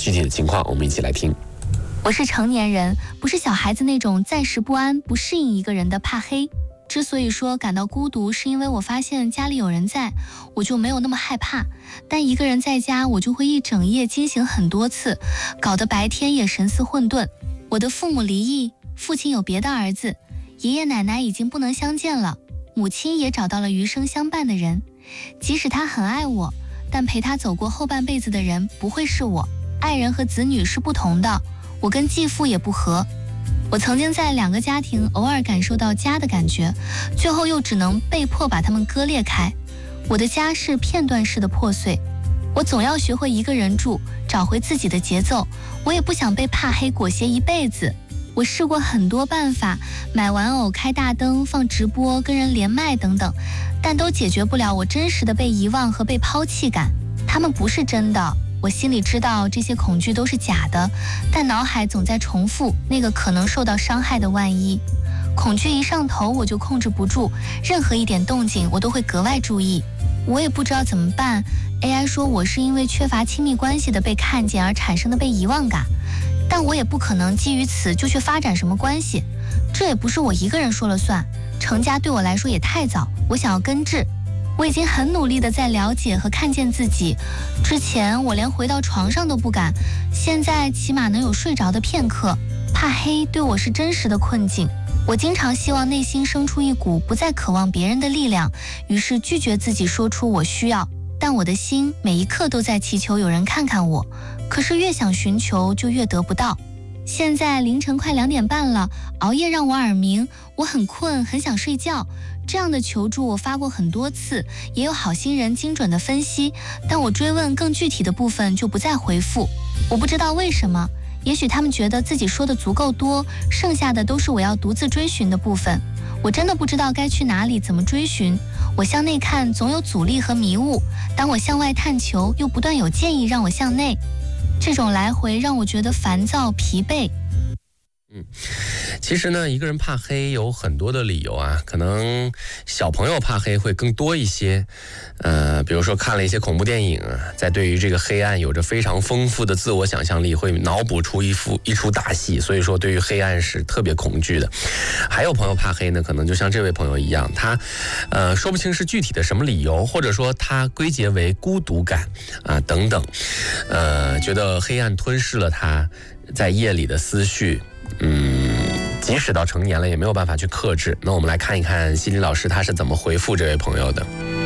具体的情况我们一起来听。 我是成年人，不是小孩子那种暂时不安、不适应一个人的怕黑。之所以说感到孤独，是因为我发现家里有人在，我就没有那么害怕。但一个人在家，我就会一整夜惊醒很多次，搞得白天也神思混沌。我的父母离异，父亲有别的儿子，爷爷奶奶已经不能相见了，母亲也找到了余生相伴的人。即使他很爱我，但陪他走过后半辈子的人不会是我。爱人和子女是不同的，我跟继父也不合。我曾经在2个家庭偶尔感受到家的感觉，最后又只能被迫把它们割裂开。我的家是片段式的破碎，我总要学会一个人住，找回自己的节奏。我也不想被怕黑裹挟一辈子。我试过很多办法，买玩偶、开大灯、放直播、跟人连麦等等，但都解决不了我真实的被遗忘和被抛弃感。他们不是真的，我心里知道这些恐惧都是假的，但脑海总在重复那个可能受到伤害的万一。恐惧一上头我就控制不住，任何一点动静我都会格外注意。我也不知道怎么办。 AI 说我是因为缺乏亲密关系的被看见而产生的被遗忘感，但我也不可能基于此就去发展什么关系，这也不是我一个人说了算。成家对我来说也太早，我想要根治。我已经很努力地在了解和看见自己，之前我连回到床上都不敢，现在起码能有睡着的片刻。怕黑对我是真实的困境，我经常希望内心生出一股不再渴望别人的力量，于是拒绝自己说出我需要，但我的心每一刻都在祈求有人看看我，可是越想寻求就越得不到。现在凌晨快2点半了，熬夜让我耳鸣，我很困，很想睡觉。这样的求助我发过很多次，也有好心人精准的分析，但我追问更具体的部分就不再回复。我不知道为什么，也许他们觉得自己说的足够多，剩下的都是我要独自追寻的部分。我真的不知道该去哪里，怎么追寻。我向内看总有阻力和迷雾，当我向外探求又不断有建议让我向内，这种来回让我觉得烦躁疲惫。 其实呢，一个人怕黑有很多的理由啊，可能小朋友怕黑会更多一些。比如说看了一些恐怖电影啊，在对于这个黑暗有着非常丰富的自我想象力，会脑补出一出大戏，所以说对于黑暗是特别恐惧的。还有朋友怕黑呢，可能就像这位朋友一样，他说不清是具体的什么理由，或者说他归结为孤独感啊等等，觉得黑暗吞噬了他在夜里的思绪。即使到成年了也没有办法去克制。那我们来看一看心理老师他是怎么回复这位朋友的。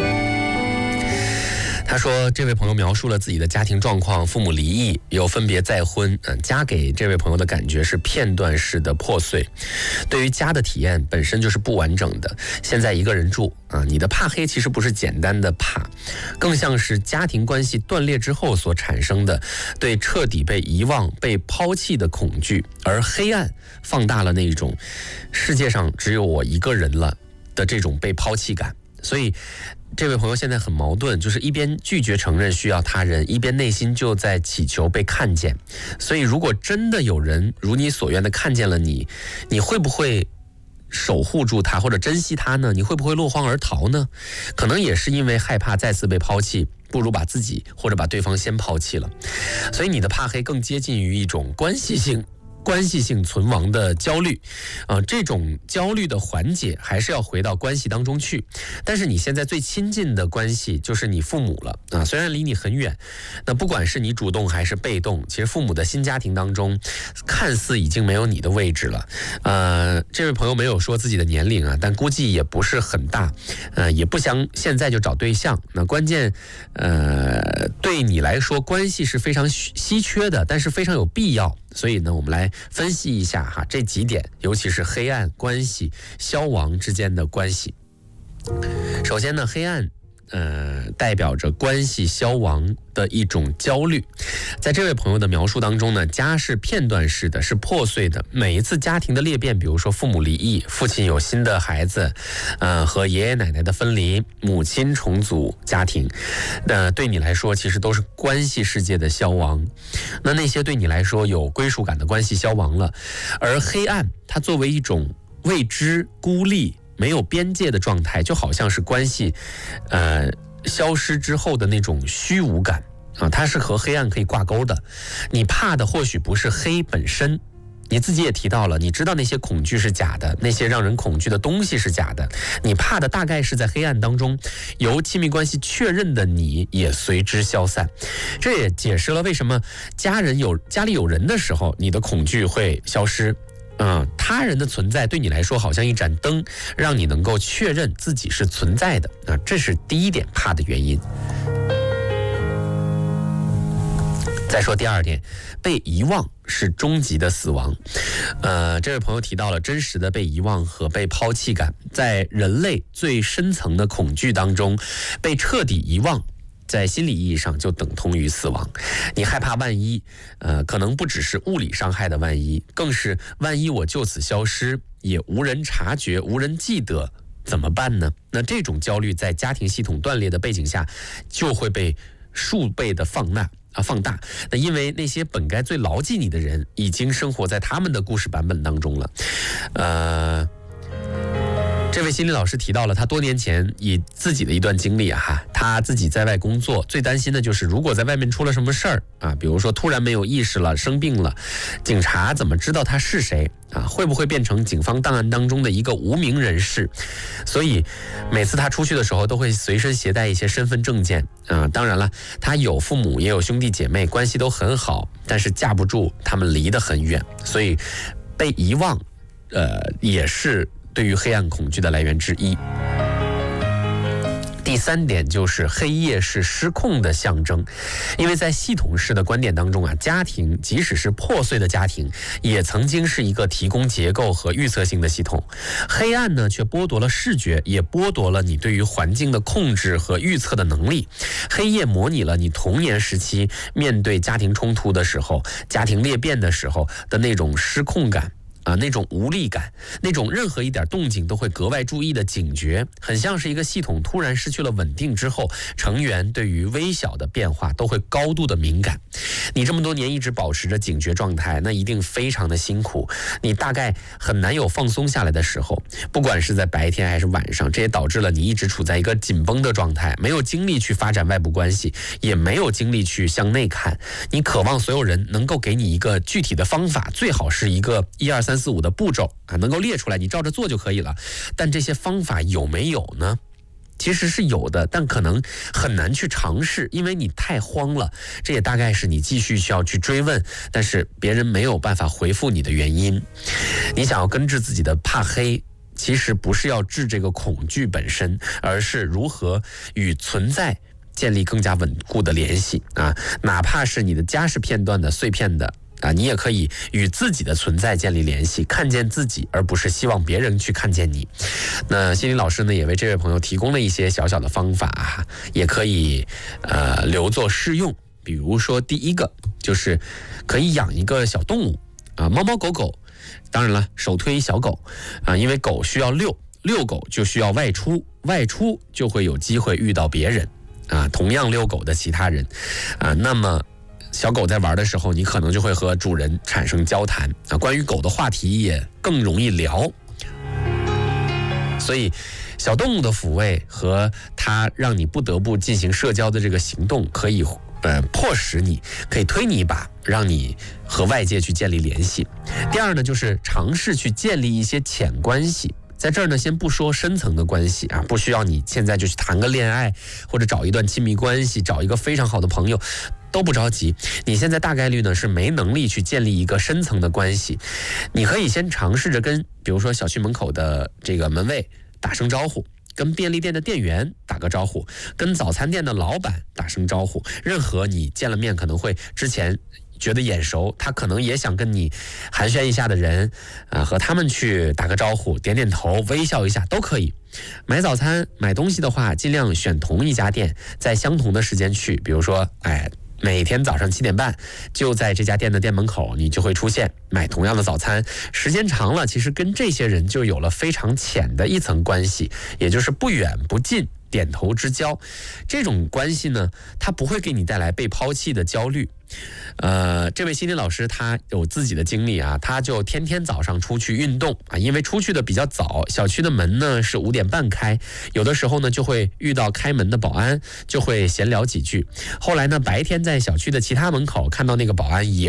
他说这位朋友描述了自己的家庭状况，父母离异又分别再婚，家给这位朋友的感觉是片段式的破碎，对于家的体验本身就是不完整的。现在一个人住你的怕黑其实不是简单的怕，更像是家庭关系断裂之后所产生的对彻底被遗忘被抛弃的恐惧，而黑暗放大了那种世界上只有我一个人了的这种被抛弃感。所以这位朋友现在很矛盾，就是一边拒绝承认需要他人，一边内心就在祈求被看见。所以如果真的有人如你所愿的看见了你，你会不会守护住他或者珍惜他呢？你会不会落荒而逃呢？可能也是因为害怕再次被抛弃，不如把自己或者把对方先抛弃了。所以你的怕黑更接近于一种关系性存亡的焦虑，这种焦虑的缓解还是要回到关系当中去。但是你现在最亲近的关系就是你父母了虽然离你很远，那不管是你主动还是被动，其实父母的新家庭当中看似已经没有你的位置了。这位朋友没有说自己的年龄但估计也不是很大，也不想现在就找对象。那关键对你来说关系是非常稀缺的，但是非常有必要。所以呢，我们来分析一下这几点，尤其是黑暗关系消亡之间的关系。首先呢，黑暗代表着关系消亡的一种焦虑。在这位朋友的描述当中呢，家是片段式的，是破碎的。每一次家庭的裂变，比如说父母离异，父亲有新的孩子，和爷爷奶奶的分离，母亲重组家庭，对你来说其实都是关系世界的消亡。那些对你来说有归属感的关系消亡了，而黑暗它作为一种未知、孤立、没有边界的状态，就好像是关系消失之后的那种虚无感它是和黑暗可以挂钩的。你怕的或许不是黑本身，你自己也提到了，你知道那些恐惧是假的，那些让人恐惧的东西是假的，你怕的大概是在黑暗当中由亲密关系确认的你也随之消散。这也解释了为什么家里有人的时候你的恐惧会消失。他人的存在对你来说好像一盏灯，让你能够确认自己是存在的。这是第一点怕的原因。再说第二点，被遗忘是终极的死亡。这位朋友提到了真实的被遗忘和被抛弃感，在人类最深层的恐惧当中，被彻底遗忘在心理意义上就等同于死亡。你害怕万一，可能不只是物理伤害的万一，更是万一我就此消失，也无人察觉，无人记得，怎么办呢？那这种焦虑在家庭系统断裂的背景下，就会被数倍的放大。那因为那些本该最牢记你的人，已经生活在他们的故事版本当中了。这位心理老师提到了他多年前以自己的一段经历他自己在外工作，最担心的就是如果在外面出了什么事儿比如说突然没有意识了，生病了，警察怎么知道他是谁会不会变成警方档案当中的一个无名人士？所以每次他出去的时候都会随身携带一些身份证件当然了，他有父母也有兄弟姐妹，关系都很好，但是架不住他们离得很远，所以被遗忘也是对于黑暗恐惧的来源之一。第三点就是黑夜是失控的象征，因为在系统式的观点当中家庭即使是破碎的家庭，也曾经是一个提供结构和预测性的系统。黑暗呢，却剥夺了视觉，也剥夺了你对于环境的控制和预测的能力。黑夜模拟了你童年时期面对家庭冲突的时候，家庭裂变的时候的那种失控感那种无力感，那种任何一点动静都会格外注意的警觉，很像是一个系统突然失去了稳定之后，成员对于微小的变化都会高度的敏感。你这么多年一直保持着警觉状态，那一定非常的辛苦，你大概很难有放松下来的时候，不管是在白天还是晚上，这也导致了你一直处在一个紧绷的状态，没有精力去发展外部关系，也没有精力去向内看。你渴望所有人能够给你一个具体的方法，最好是一个1、2、3、4、5的步骤能够列出来，你照着做就可以了。但这些方法有没有呢？其实是有的，但可能很难去尝试，因为你太慌了。这也大概是你继续需要去追问，但是别人没有办法回复你的原因。你想要根治自己的怕黑，其实不是要治这个恐惧本身，而是如何与存在建立更加稳固的联系哪怕是你的家是片段的、碎片的你也可以与自己的存在建立联系，看见自己，而不是希望别人去看见你。那心理老师呢，也为这位朋友提供了一些小小的方法也可以留作试用。比如说第一个就是可以养一个小动物猫猫狗狗，当然了，首推小狗因为狗需要遛狗就需要外出就会有机会遇到别人同样遛狗的其他人那么小狗在玩的时候，你可能就会和主人产生交谈关于狗的话题也更容易聊。所以小动物的抚慰和它让你不得不进行社交的这个行动，可以迫使你，可以推你一把，让你和外界去建立联系。第二呢，就是尝试去建立一些浅关系。在这儿呢，先不说深层的关系不需要你现在就去谈个恋爱，或者找一段亲密关系，找一个非常好的朋友，都不着急。你现在大概率呢是没能力去建立一个深层的关系，你可以先尝试着跟比如说小区门口的这个门卫打声招呼，跟便利店的店员打个招呼，跟早餐店的老板打声招呼。任何你见了面可能会之前觉得眼熟，他可能也想跟你寒暄一下的人和他们去打个招呼，点点头，微笑一下都可以。买早餐买东西的话，尽量选同一家店，在相同的时间去，比如说每天早上7点半就在这家店的店门口，你就会出现买同样的早餐。时间长了，其实跟这些人就有了非常浅的一层关系，也就是不远不近点头之交。这种关系呢，它不会给你带来被抛弃的焦虑。这位心理老师他有自己的经历啊，他就天天早上出去运动啊，因为出去的比较早，小区的门呢是5点半开，有的时候呢就会遇到开门的保安，就会闲聊几句。后来呢，白天在小区的其他门口看到那个保安也